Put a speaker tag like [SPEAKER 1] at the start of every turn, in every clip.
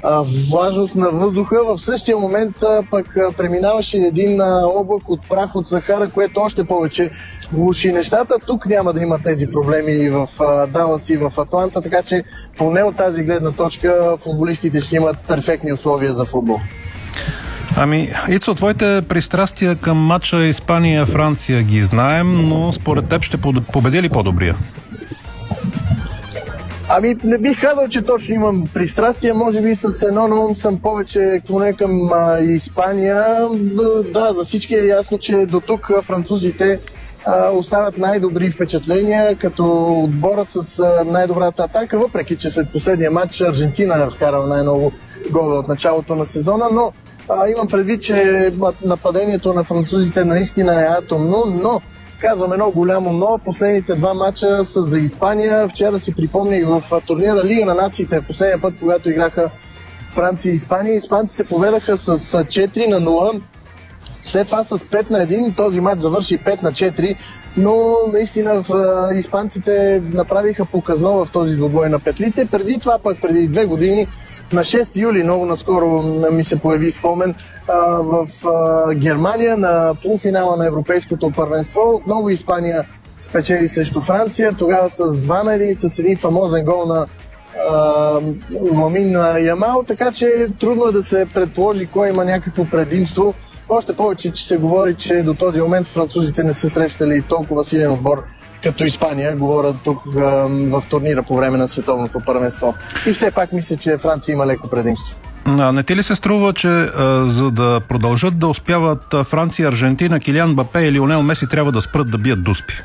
[SPEAKER 1] влажност на въздуха. В същия момент пък преминаваше един облак от прах от Сахара, което още повече влоши нещата. Тук няма да има тези проблеми и в Далас и в Атланта, така че поне от тази гледна точка футболистите ще имат перфектни условия за футбол.
[SPEAKER 2] Ами, Ицо, твоите пристрастия към матча Испания-Франция ги знаем, но според теб ще победи ли по-добрия?
[SPEAKER 1] Ами, не бих казал, че точно имам пристрастие. Може би с едно на ум съм повече клонен към Испания. Да, за всички е ясно, че до тук французите остават най-добри впечатления като отборът с най-добрата атака, въпреки че след последния матч Аржентина е вкарал най-много голове от началото на сезона, но имам предвид, че нападението на французите наистина е атомно, но казвам едно голямо но. Последните два матча са за Испания. Вчера си припомних в турнира Лига на нациите, последния път, когато играха Франция и Испания. Испанците поведаха с 4-0. След това с 5-1. Този матч завърши 5-4. Но наистина испанците направиха показно в този двубой на петлите. Преди това, пък преди 2 години, на 6 юли, много наскоро ми се появи спомен, в Германия на полуфинала на Европейското първенство. Отново Испания спечели срещу Франция, тогава с 2-1 с един фамозен гол на Ламин Ямал, така че трудно е да се предположи кой има някакво предимство. Още повече, че се говори, че до този момент французите не са срещали толкова силен отбор като Испания, говорят тук в турнира по време на световното първенство. И все пак мисля, че Франция има леко предимство.
[SPEAKER 2] Не ти ли се струва, че за да продължат да успяват Франция, Аржентина, Килиан Мбапе и Лионел Меси трябва да спрат да бият дуспи?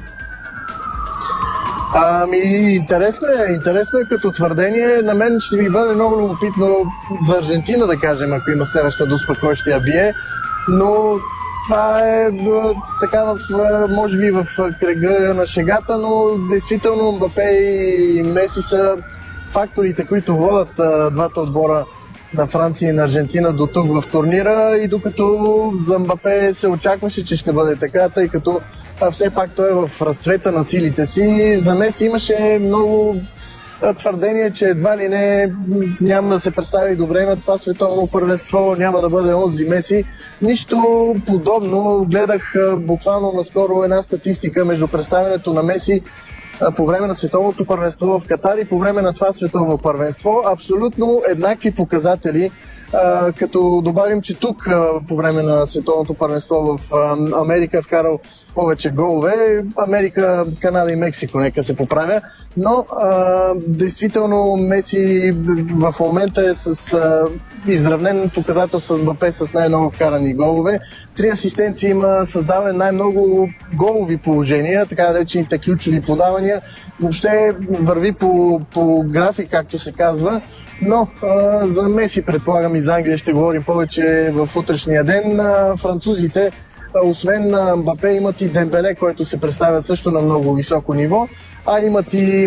[SPEAKER 1] Ами, интересно е като твърдение. На мен ще ми бъде много любопитно за Аржентина, да кажем, ако има следваща дуспа, кой ще я бие. Но това е така, може би в кръга на шегата, но действително Мбапе и Меси са факторите, които водят двата отбора на Франция и на Аржентина до тук в турнира, и докато за Мбапе се очакваше, че ще бъде така, тъй като все пак той е в разцвета на силите си. За Меси имаше много твърдение, че едва ли не няма да се представи добре на това световно първенство, няма да бъде онзи Меси. Нищо подобно. Гледах буквално наскоро една статистика между представянето на Меси по време на световното първенство в Катар и по време на това световно първенство. Абсолютно еднакви показатели, като добавим, че тук по време на световното първенство в Америка е вкарал повече голове. Америка, Канада и Мексико, нека се поправя. Но действително Меси в момента е с изравнен показател с Мбапе с най-много вкарани голове. 3 асистенции има, създава най-много голови положения, така наречените ключови подавания. Въобще върви по график, както се казва. Но за Меси, предполагам, и за Англия ще говорим повече в утрешния ден. Французите, освен на Мбапе, имат и Дембеле, който се представя също на много високо ниво, а имат и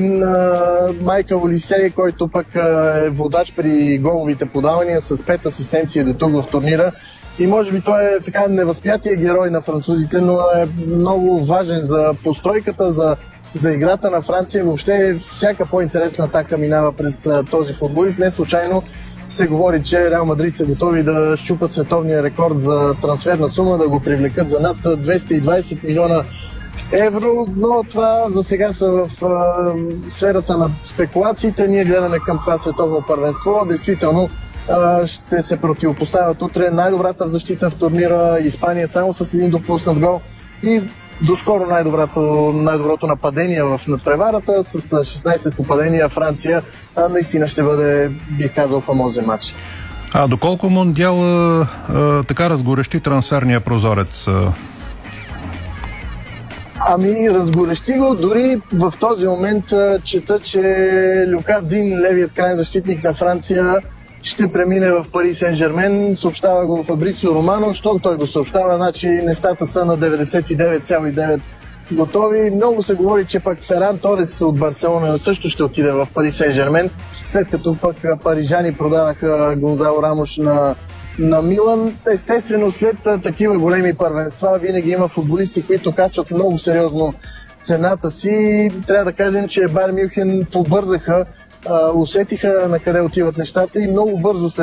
[SPEAKER 1] Майкъл Олисе, който пък е водач при головите подавания с 5 асистенции до тук в турнира. И може би той е така невъзпятия герой на французите, но е много важен за постройката, за играта на Франция. Въобще всяка по-интересна атака минава през този футболист. Не случайно се говори, че Реал Мадрид са готови да счупат световния рекорд за трансферна сума, да го привлекат за над 220 милиона евро, но това за сега са в сферата на спекулациите. Ние гледаме към това световно първенство. Действително ще се противопоставят утре най-добрата в защита в турнира Испания само с един допуснат гол и доскоро най-доброто нападение в надпреварата с 16 попадения. Франция наистина ще бъде, бих казал, фамозен матч.
[SPEAKER 2] А доколко Мондиал така разгорещи трансферния прозорец?
[SPEAKER 1] Ами, разгорещи го. Дори в този момент чета, че Люка Дин, левият крайен защитник на Франция, ще премине в Пари Сен-Жермен. Съобщава го Фабрицио Романо. Щом той го съобщава, значи нещата са на 99,9 готови. Много се говори, че пък Феран Торес от Барселона също ще отиде в Пари Сен-Жермен, след като пък парижани продадаха Гонзало Рамош на Милан. Естествено, след такива големи първенства винаги има футболисти, които качват много сериозно цената си. Трябва да кажем, че Байер Мюнхен побързаха, усетиха на къде отиват нещата и много бързо след